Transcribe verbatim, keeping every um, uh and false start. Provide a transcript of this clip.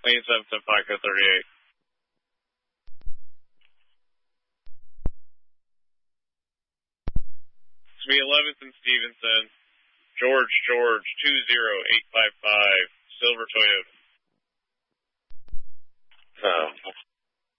Lane seven seven five, code thirty-eight. It's me, eleventh and Stevenson. George, George, two zero eight five five, Silver Toyota. Oh.